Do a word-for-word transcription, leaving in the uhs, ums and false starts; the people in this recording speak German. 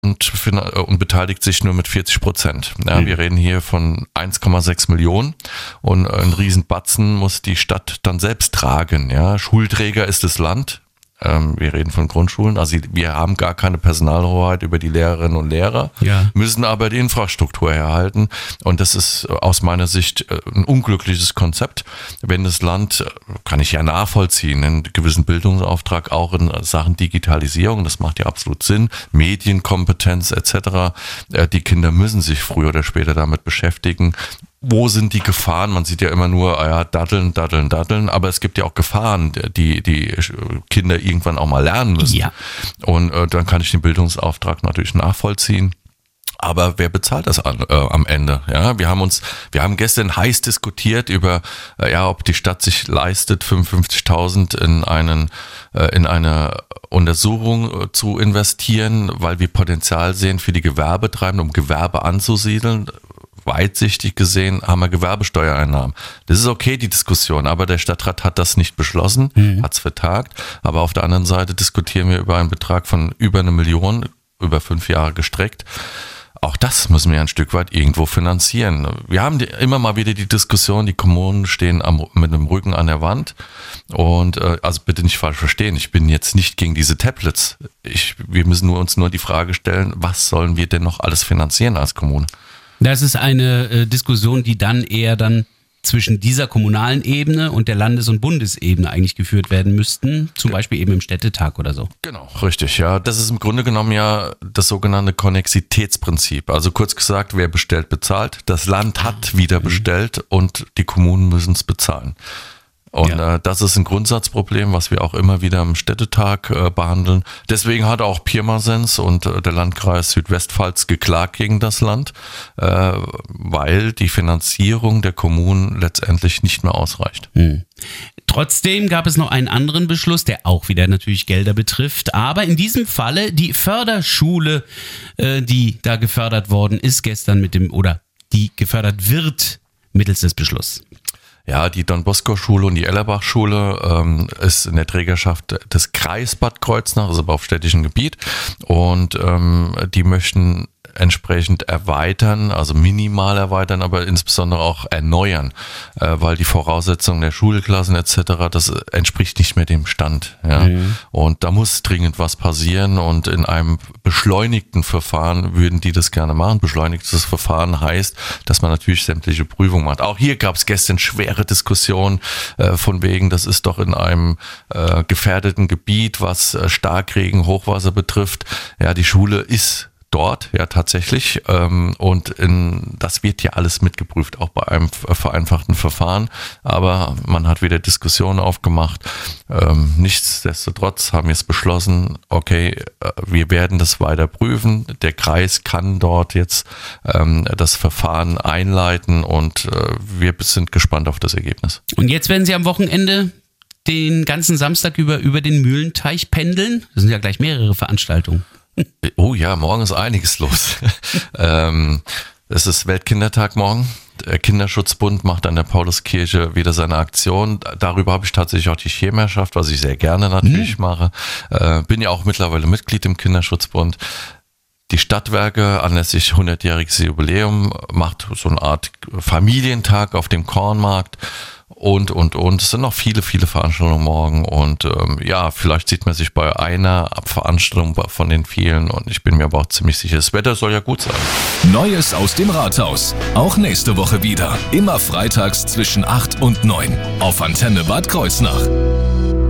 und, und beteiligt sich nur mit vierzig Prozent. Ja, mhm. Wir reden hier von eins Komma sechs Millionen und ein Riesenbatzen muss die Stadt dann selbst tragen. Ja, Schulträger ist das Land. Wir reden von Grundschulen, also wir haben gar keine Personalhoheit über die Lehrerinnen und Lehrer, ja. müssen aber die Infrastruktur herhalten und das ist aus meiner Sicht ein unglückliches Konzept. Wenn das Land, kann ich ja nachvollziehen, einen gewissen Bildungsauftrag auch in Sachen Digitalisierung, das macht ja absolut Sinn, Medienkompetenz et cetera. Die Kinder müssen sich früher oder später damit beschäftigen. Wo sind die Gefahren? Man sieht ja immer nur, ja, daddeln, daddeln, daddeln, aber es gibt ja auch Gefahren, die die Kinder irgendwann auch mal lernen müssen. Ja. Und äh, dann kann ich den Bildungsauftrag natürlich nachvollziehen. Aber wer bezahlt das an, äh, am Ende? Ja, wir haben uns, wir haben gestern heiß diskutiert über, äh, ja, ob die Stadt sich leistet, fünfundfünfzigtausend in einen, äh, in eine Untersuchung äh, zu investieren, weil wir Potenzial sehen für die Gewerbetreibenden, um Gewerbe anzusiedeln. Weitsichtig gesehen haben wir Gewerbesteuereinnahmen. Das ist okay, die Diskussion, aber der Stadtrat hat das nicht beschlossen, mhm. hat es vertagt. Aber auf der anderen Seite diskutieren wir über einen Betrag von über eine Million, über fünf Jahre gestreckt. Auch das müssen wir ein Stück weit irgendwo finanzieren. Wir haben die, immer mal wieder die Diskussion, die Kommunen stehen am, mit dem Rücken an der Wand. Und äh, also bitte nicht falsch verstehen, ich bin jetzt nicht gegen diese Tablets. Ich, wir müssen nur, uns nur die Frage stellen, was sollen wir denn noch alles finanzieren als Kommune? Das ist eine äh, Diskussion, die dann eher dann zwischen dieser kommunalen Ebene und der Landes- und Bundesebene eigentlich geführt werden müssten, zum Beispiel eben im Städtetag oder so. Genau, richtig, ja. Das ist im Grunde genommen ja das sogenannte Konnexitätsprinzip. Also kurz gesagt, wer bestellt, bezahlt. Das Land hat wieder bestellt und die Kommunen müssen es bezahlen. Und ja. äh, das ist ein Grundsatzproblem, was wir auch immer wieder im Städtetag äh, behandeln. Deswegen hat auch Pirmasens und äh, der Landkreis Südwestpfalz geklagt gegen das Land, äh, weil die Finanzierung der Kommunen letztendlich nicht mehr ausreicht. Hm. Trotzdem gab es noch einen anderen Beschluss, der auch wieder natürlich Gelder betrifft, aber in diesem Falle die Förderschule, äh, die da gefördert worden ist gestern mit dem, oder die gefördert wird mittels des Beschlusses. Ja, die Don-Bosco-Schule und die Ellerbach-Schule ähm, ist in der Trägerschaft des Kreis Bad Kreuznach, ist aber auf städtischem Gebiet und ähm, die möchten entsprechend erweitern, also minimal erweitern, aber insbesondere auch erneuern, äh, weil die Voraussetzungen der Schulklassen et cetera, das entspricht nicht mehr dem Stand. Ja? Mhm. Und da muss dringend was passieren und in einem beschleunigten Verfahren würden die das gerne machen. Beschleunigtes Verfahren heißt, dass man natürlich sämtliche Prüfungen macht. Auch hier gab es gestern schwere Diskussionen äh, von wegen, das ist doch in einem äh, gefährdeten Gebiet, was äh, Starkregen, Hochwasser betrifft. Ja, die Schule ist dort, ja tatsächlich, ähm, und in, das wird ja alles mitgeprüft, auch bei einem vereinfachten Verfahren, aber man hat wieder Diskussionen aufgemacht. Ähm, nichtsdestotrotz haben wir es beschlossen, okay, äh, wir werden das weiter prüfen, der Kreis kann dort jetzt ähm, das Verfahren einleiten und äh, wir sind gespannt auf das Ergebnis. Und jetzt werden Sie am Wochenende den ganzen Samstag über, über den Mühlenteich pendeln? Das sind ja gleich mehrere Veranstaltungen. Oh ja, morgen ist einiges los. ähm, es ist Weltkindertag morgen. Der Kinderschutzbund macht an der Pauluskirche wieder seine Aktion. Darüber habe ich tatsächlich auch die Schirmherrschaft, was ich sehr gerne natürlich mhm. mache. Äh, bin ja auch mittlerweile Mitglied im Kinderschutzbund. Die Stadtwerke anlässlich hundertjähriges Jubiläum macht so eine Art Familientag auf dem Kornmarkt. Und, und, und. Es sind noch viele, viele Veranstaltungen morgen. Und ähm, ja, vielleicht sieht man sich bei einer Veranstaltung von den vielen. Und ich bin mir aber auch ziemlich sicher, das Wetter soll ja gut sein. Neues aus dem Rathaus. Auch nächste Woche wieder. Immer freitags zwischen acht und neun. Auf Antenne Bad Kreuznach.